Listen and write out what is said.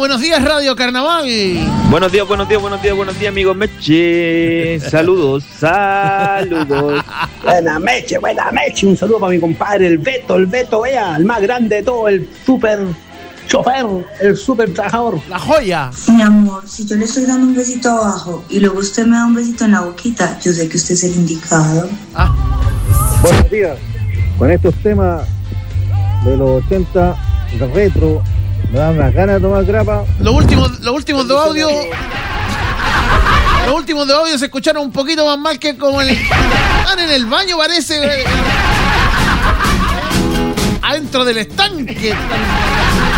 Buenos días, Radio Carnaval. Buenos días, amigos Meche. Saludos. Buena Meche. Un saludo para mi compadre, el Beto, vea, el más grande de todo, el super chofer, el super trabajador. La joya. Mi amor, si yo le estoy dando un besito abajo y luego usted me da un besito en la boquita, yo sé que usted es el indicado. Buenos días. Con estos temas de los 80, de retro, me dan unas ganas de tomar grapa. Los últimos de audio. Los últimos de audio se escucharon un poquito más mal que como están en el baño, parece. Adentro del estanque.